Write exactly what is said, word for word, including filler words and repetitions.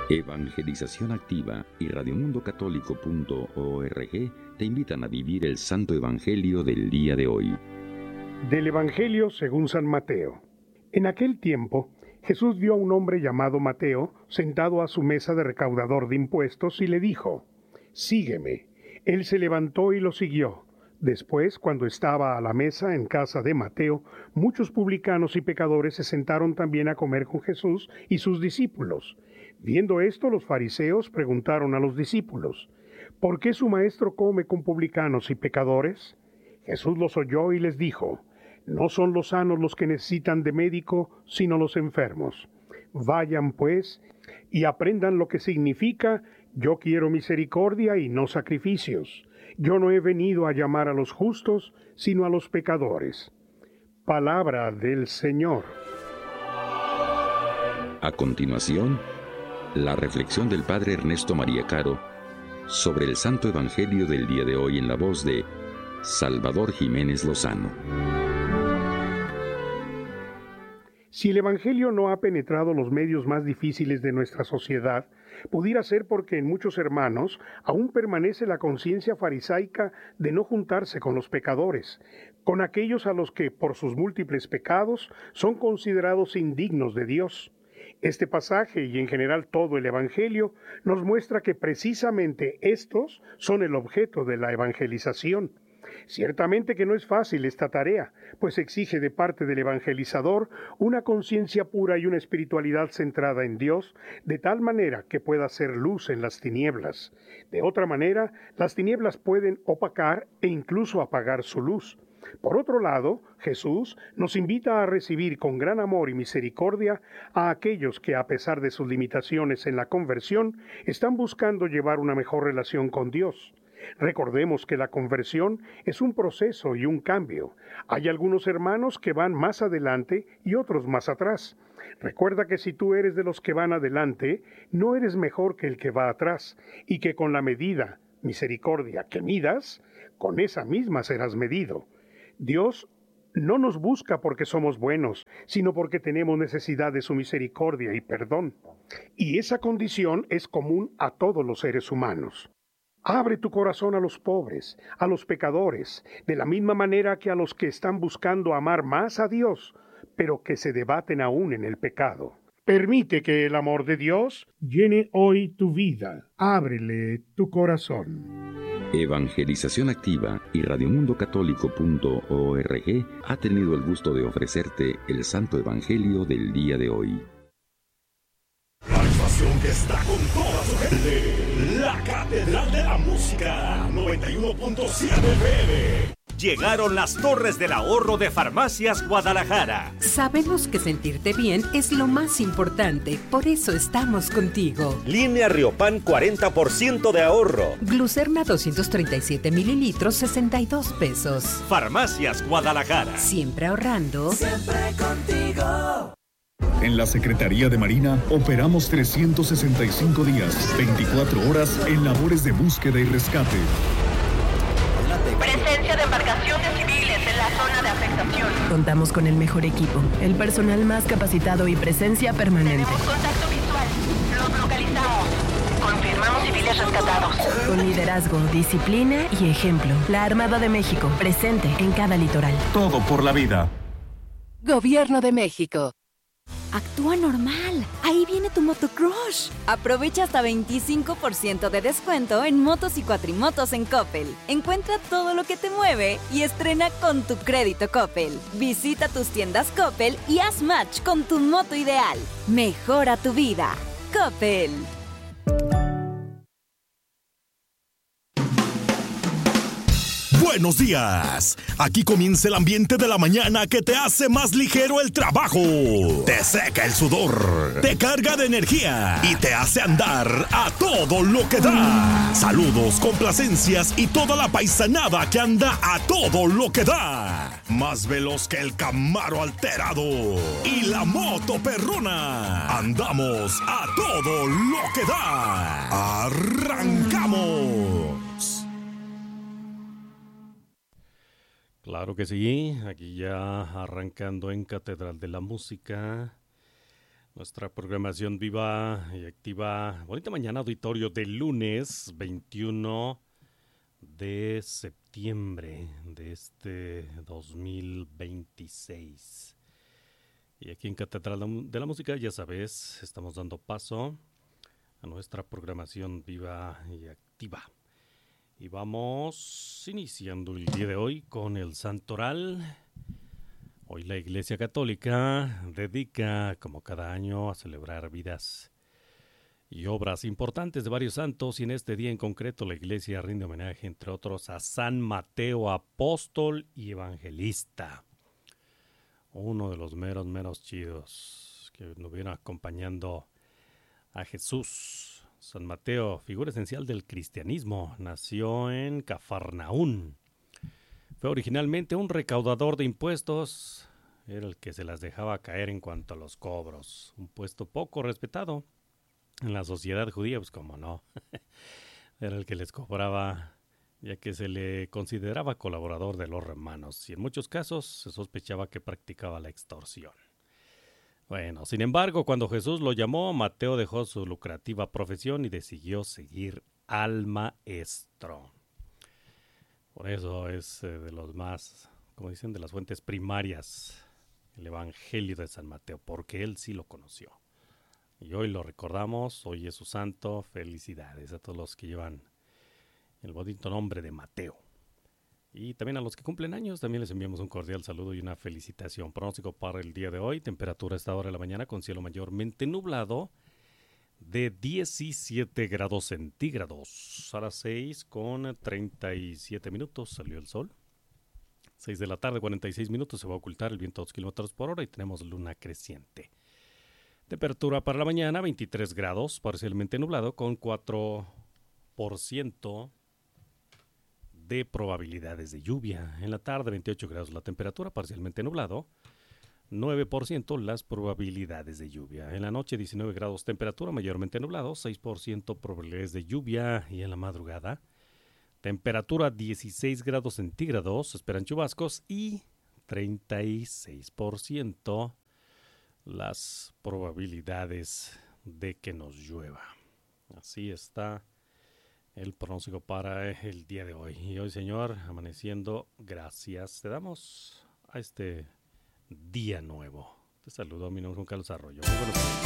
Evangelización Activa y radio mundo católico punto org te invitan a vivir el Santo Evangelio del día de hoy. Del Evangelio según San Mateo. En aquel tiempo, Jesús vio a un hombre llamado Mateo sentado a su mesa de recaudador de impuestos y le dijo: «Sígueme». Él se levantó y lo siguió. Después, cuando estaba a la mesa en casa de Mateo, muchos publicanos y pecadores se sentaron también a comer con Jesús y sus discípulos. Viendo esto, los fariseos preguntaron a los discípulos: ¿por qué su maestro come con publicanos y pecadores? Jesús los oyó y les dijo: no son los sanos los que necesitan de médico, sino los enfermos. Vayan, pues, y aprendan lo que significa: yo quiero misericordia y no sacrificios. Yo no he venido a llamar a los justos, sino a los pecadores. Palabra del Señor. A continuación, la reflexión del Padre Ernesto María Caro sobre el Santo Evangelio del día de hoy en la voz de Salvador Jiménez Lozano. Si el Evangelio no ha penetrado los medios más difíciles de nuestra sociedad, pudiera ser porque en muchos hermanos aún permanece la conciencia farisaica de no juntarse con los pecadores, con aquellos a los que, por sus múltiples pecados, son considerados indignos de Dios. Este pasaje, y en general todo el Evangelio, nos muestra que precisamente estos son el objeto de la evangelización. Ciertamente que no es fácil esta tarea, pues exige de parte del evangelizador una conciencia pura y una espiritualidad centrada en Dios, de tal manera que pueda ser luz en las tinieblas. De otra manera, las tinieblas pueden opacar e incluso apagar su luz. Por otro lado, Jesús nos invita a recibir con gran amor y misericordia a aquellos que, a pesar de sus limitaciones en la conversión, están buscando llevar una mejor relación con Dios. Recordemos que la conversión es un proceso y un cambio. Hay algunos hermanos que van más adelante y otros más atrás. Recuerda que si tú eres de los que van adelante, no eres mejor que el que va atrás, y que con la medida, misericordia, que midas, con esa misma serás medido. Dios no nos busca porque somos buenos, sino porque tenemos necesidad de su misericordia y perdón. Y esa condición es común a todos los seres humanos. Abre tu corazón a los pobres, a los pecadores, de la misma manera que a los que están buscando amar más a Dios, pero que se debaten aún en el pecado. Permite que el amor de Dios llene hoy tu vida. Ábrele tu corazón. Evangelización Activa y radio mundo católico punto org ha tenido el gusto de ofrecerte el Santo Evangelio del día de hoy. La estación que está con toda su gente, la Catedral de la Música, noventa y uno punto siete F M. Llegaron las Torres del Ahorro de Farmacias Guadalajara. Sabemos que sentirte bien es lo más importante, por eso estamos contigo. Línea Riopan, cuarenta por ciento de ahorro. Glucerna doscientos treinta y siete mililitros, sesenta y dos pesos. Farmacias Guadalajara. Siempre ahorrando. Siempre contigo. En la Secretaría de Marina operamos trescientos sesenta y cinco días, veinticuatro horas en labores de búsqueda y rescate. Presencia de embarcaciones civiles en la zona de afectación. Contamos con el mejor equipo, el personal más capacitado y presencia permanente. Tenemos contacto visual. Los localizamos. Confirmamos civiles rescatados. Con liderazgo, disciplina y ejemplo. La Armada de México, presente en cada litoral. Todo por la vida. Gobierno de México. Actúa normal. Ahí viene tu motocrush. Aprovecha hasta veinticinco por ciento de descuento en motos y cuatrimotos en Coppel. Encuentra todo lo que te mueve y estrena con tu crédito Coppel. Visita tus tiendas Coppel y haz match con tu moto ideal. Mejora tu vida. Coppel. Buenos días. Aquí comienza el ambiente de la mañana que te hace más ligero el trabajo. Te seca el sudor, te carga de energía y te hace andar a todo lo que da. Saludos, complacencias y toda la paisanada que anda a todo lo que da. Más veloz que el Camaro alterado y la moto perrona. Andamos a todo lo que da. Arrancamos. Claro que sí, aquí ya arrancando en Catedral de la Música, Nuestra programación viva y activa. Bonita mañana, auditorio, del lunes veintiuno de septiembre de este dos mil veintiséis. Y aquí en Catedral de la Música, ya sabes, estamos dando paso a nuestra programación viva y activa. Y vamos iniciando el día de hoy con el Santoral. Hoy la Iglesia Católica dedica, como cada año, a celebrar vidas y obras importantes de varios santos, y en este día en concreto la Iglesia rinde homenaje, entre otros, a San Mateo, apóstol y evangelista. Uno de los meros, meros chidos que nos viene acompañando a Jesús. San Mateo, figura esencial del cristianismo, nació en Cafarnaún. Fue originalmente un recaudador de impuestos, era el que se las dejaba caer en cuanto a los cobros, un puesto poco respetado en la sociedad judía, pues como no, era el que les cobraba, ya que se le consideraba colaborador de los romanos, y en muchos casos se sospechaba que practicaba la extorsión. Bueno, sin embargo, cuando Jesús lo llamó, Mateo dejó su lucrativa profesión y decidió seguir al maestro. Por eso es eh, de los más, como dicen, de las fuentes primarias, el Evangelio de San Mateo, porque él sí lo conoció. Y hoy lo recordamos, hoy es su santo. Felicidades a todos los que llevan el bonito nombre de Mateo. Y también a los que cumplen años, también les enviamos un cordial saludo y una felicitación. Pronóstico para el día de hoy, temperatura a esta hora de la mañana con cielo mayormente nublado, de diecisiete grados centígrados. A las seis con treinta y siete minutos salió el sol. seis de la tarde, cuarenta y seis minutos, se va a ocultar el viento a dos kilómetros por hora y tenemos luna creciente. Temperatura para la mañana, veintitrés grados, parcialmente nublado, con cuatro por ciento de probabilidades de lluvia. En la tarde, veintiocho grados la temperatura, parcialmente nublado, nueve por ciento las probabilidades de lluvia. En la noche, diecinueve grados temperatura, mayormente nublado, seis por ciento probabilidades de lluvia. Y en la madrugada, temperatura dieciséis grados centígrados, esperan chubascos, y treinta y seis por ciento las probabilidades de que nos llueva. Así está el pronóstico para el día de hoy. Y hoy, Señor, amaneciendo, gracias te damos a este día nuevo. Te saludo, mi nombre es Juan Carlos Arroyo. Muy buenos días.